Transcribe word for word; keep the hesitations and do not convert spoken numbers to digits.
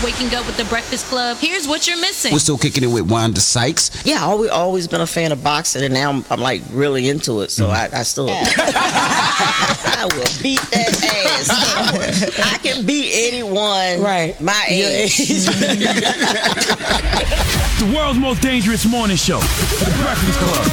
waking up with the Breakfast Club, here's what you're missing. We're still kicking it with Wanda Sykes. Yeah, I always, always been a fan of boxing, and now I'm, I'm like really into it, so I, I still... I will beat that ass. I can beat anyone right. my age. The world's most dangerous morning show, The Breakfast Club.